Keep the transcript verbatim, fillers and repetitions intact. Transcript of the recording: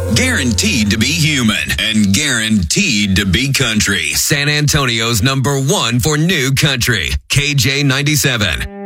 Guaranteed to be human and guaranteed to be country. San Antonio's number one for new country. K J ninety-seven.